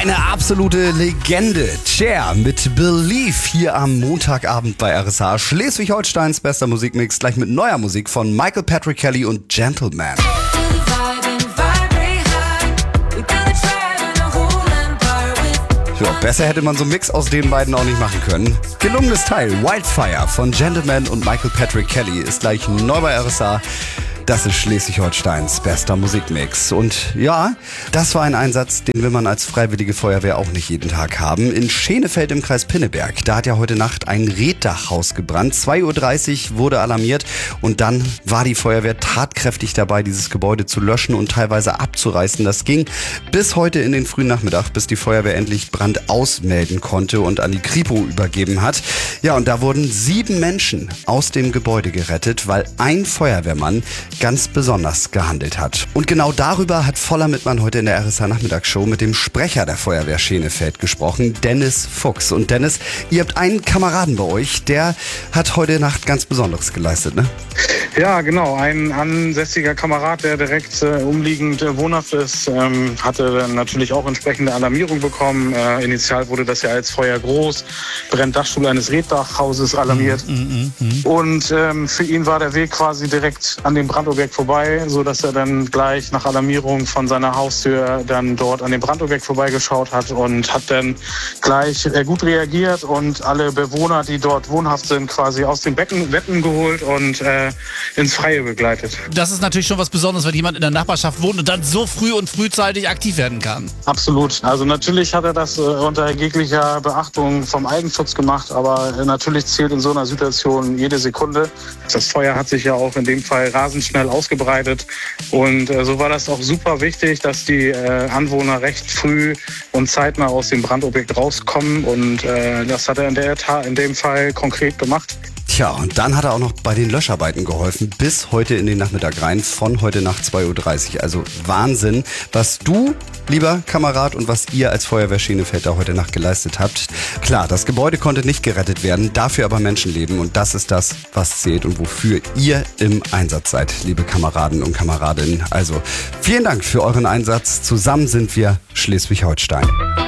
Eine absolute Legende. Cher mit Believe hier am Montagabend bei RSH. Schleswig-Holsteins bester Musikmix, gleich mit neuer Musik von Michael Patrick Kelly und Gentleman. Ja, besser hätte man so einen Mix aus den beiden auch nicht machen können. Gelungenes Teil, Wildfire von Gentleman und Michael Patrick Kelly ist gleich neu bei RSH. Das ist Schleswig-Holsteins bester Musikmix. Und ja, das war ein Einsatz, den will man als Freiwillige Feuerwehr auch nicht jeden Tag haben. In Schenefeld im Kreis Pinneberg, da hat ja heute Nacht ein Reetdachhaus gebrannt. 2:30 Uhr wurde alarmiert und dann war die Feuerwehr tatkräftig dabei, dieses Gebäude zu löschen und teilweise abzureißen. Das ging bis heute in den frühen Nachmittag, bis die Feuerwehr endlich Brand ausmelden konnte und an die Kripo übergeben hat. Ja, und da wurden 7 Menschen aus dem Gebäude gerettet, weil ein Feuerwehrmann ganz besonders gehandelt hat. Und genau darüber hat Voller Mittmann heute in der RSH Nachmittagsshow mit dem Sprecher der Feuerwehr Schenefeld gesprochen, Dennis Fuchs. Und Dennis, ihr habt einen Kameraden bei euch, der hat heute Nacht ganz Besonderes geleistet, ne? Ja, genau. Ein ansässiger Kamerad, der direkt umliegend wohnhaft ist, hatte dann natürlich auch entsprechende Alarmierung bekommen. Initial wurde das ja als Feuer groß, Brenndachstuhl eines Reetdachhauses alarmiert. Und für ihn war der Weg quasi direkt an dem Brandobjekt vorbei, sodass er dann gleich nach Alarmierung von seiner Haustür dann dort an dem Brandobjekt vorbeigeschaut hat und hat dann gleich gut reagiert und alle Bewohner, die dort wohnhaft sind, quasi aus den Betten geholt und ins Freie begleitet. Das ist natürlich schon was Besonderes, wenn jemand in der Nachbarschaft wohnt und dann so früh und frühzeitig aktiv werden kann. Absolut. Also natürlich hat er das unter jeglicher Beachtung vom Eigenschutz gemacht, aber natürlich zählt in so einer Situation jede Sekunde. Das Feuer hat sich ja auch in dem Fall rasend schnell ausgebreitet und so war das auch super wichtig, dass die Anwohner recht früh und zeitnah aus dem Brandobjekt rauskommen und das hat er in dem Fall konkret gemacht. Tja, und dann hat er auch noch bei den Löscharbeiten geholfen, bis heute in den Nachmittag rein, von heute nach 2:30 Uhr. Also Wahnsinn, was du, lieber Kamerad, und was ihr als Feuerwehr Schenefeld da heute Nacht geleistet habt. Klar, das Gebäude konnte nicht gerettet werden, dafür aber Menschenleben, und das ist das, was zählt und wofür ihr im Einsatz seid, liebe Kameraden und Kameradinnen. Also vielen Dank für euren Einsatz. Zusammen sind wir Schleswig-Holstein.